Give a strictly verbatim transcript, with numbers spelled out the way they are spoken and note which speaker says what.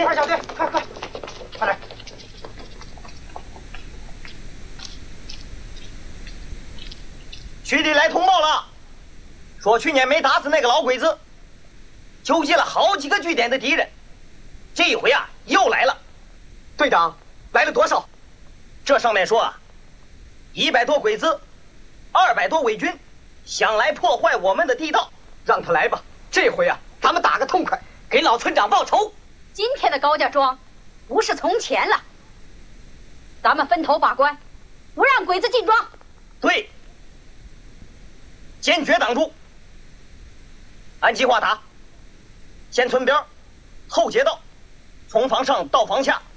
Speaker 1: 金花小队，快快，快来！
Speaker 2: 区里来通报了，说去年没打死那个老鬼子，纠集了好几个据点的敌人，这一回啊又来了。
Speaker 1: 队长，来了多少？
Speaker 2: 这上面说啊，一百多鬼子，二百多伪军，想来破坏我们的地道。
Speaker 1: 让他来吧，这回啊，咱们打个痛快，给老村长报仇。
Speaker 3: 今天的高家庄，不是从前了。咱们分头把关，不让鬼子进庄。
Speaker 2: 对，坚决挡住。按计划打，先村边，后街道，从房上到房下